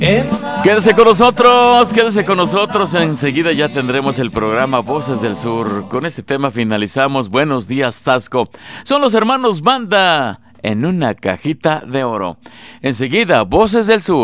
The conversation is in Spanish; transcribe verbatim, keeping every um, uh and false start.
Quédese con nosotros, quédese con nosotros. Enseguida ya tendremos el programa Voces del Sur. Con este tema finalizamos. Buenos días, Taxco. Son los hermanos Banda en una cajita de oro. Enseguida, Voces del Sur.